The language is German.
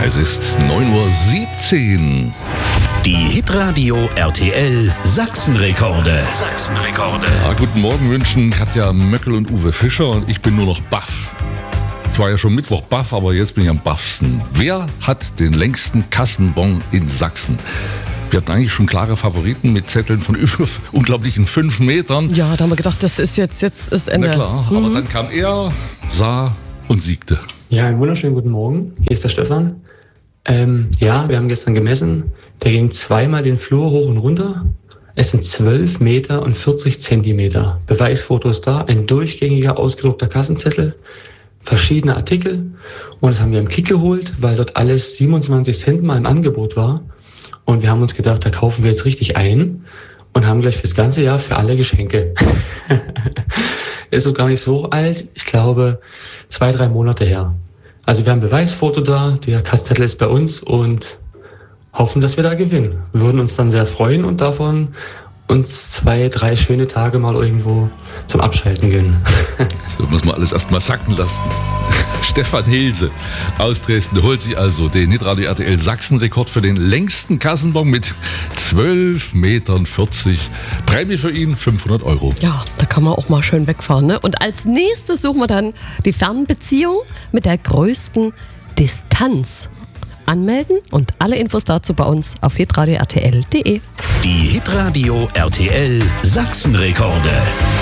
Es ist 9:17 Uhr. Die Hitradio RTL Sachsenrekorde. Ja, guten Morgen wünschen Katja Möckel und Uwe Fischer und ich bin nur noch baff. Ich war ja schon Mittwoch baff, aber jetzt bin ich am baffsten. Wer hat den längsten Kassenbon in Sachsen? Wir hatten eigentlich schon klare Favoriten mit Zetteln von über unglaublichen 5 Metern. Ja, da haben wir gedacht, das ist jetzt ist Ende. Na klar, aber dann kam er, sah und siegte. Ja, einen wunderschönen guten Morgen. Hier ist der Stefan. Wir haben gestern gemessen. Der ging zweimal den Flur hoch und runter. Es sind 12 Meter und 40 Zentimeter. Beweisfotos da, ein durchgängiger, ausgedruckter Kassenzettel, verschiedene Artikel. Und das haben wir im Kick geholt, weil dort alles 27 Cent mal im Angebot war. Und wir haben uns gedacht, da kaufen wir jetzt richtig ein und haben gleich fürs ganze Jahr für alle Geschenke. Ist so gar nicht so alt. Ich glaube, 2-3 Monate her. Also wir haben ein Beweisfoto da, der Kassenzettel ist bei uns und hoffen, dass wir da gewinnen. Wir würden uns dann sehr freuen und davon uns 2-3 schöne Tage mal irgendwo zum Abschalten gönnen. Das muss man alles erstmal sacken lassen. Stefan Hilse aus Dresden holt sich also den Hitradio RTL Sachsen-Rekord für den längsten Kassenbon mit 12,40 Metern. Prämie für ihn 500 €. Ja, da kann man auch mal schön wegfahren. Ne? Und als nächstes suchen wir dann die Fernbeziehung mit der größten Distanz. Anmelden und alle Infos dazu bei uns auf hitradio-rtl.de. Die Hitradio RTL Sachsenrekorde.